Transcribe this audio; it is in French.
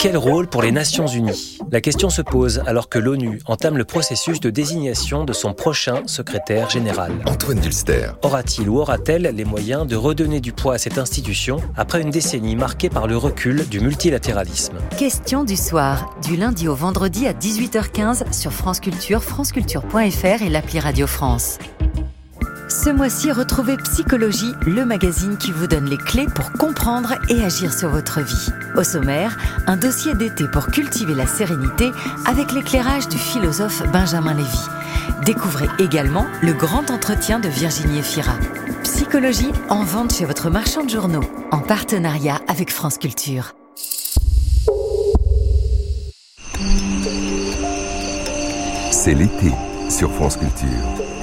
Quel rôle pour les Nations Unies ? La question se pose alors que l'ONU entame le processus de désignation de son prochain secrétaire général. Antoine Dulster. Aura-t-il ou aura-t-elle les moyens de redonner du poids à cette institution après une décennie marquée par le recul du multilatéralisme ? Question du soir, du lundi au vendredi à 18h15 sur France Culture, franceculture.fr et l'appli Radio France. Ce mois-ci, retrouvez Psychologie, le magazine qui vous donne les clés pour comprendre et agir sur votre vie. Au sommaire, un dossier d'été pour cultiver la sérénité avec l'éclairage du philosophe Benjamin Lévy. Découvrez également le grand entretien de Virginie Efira. Psychologie en vente chez votre marchand de journaux, en partenariat avec France Culture. C'est l'été sur France Culture.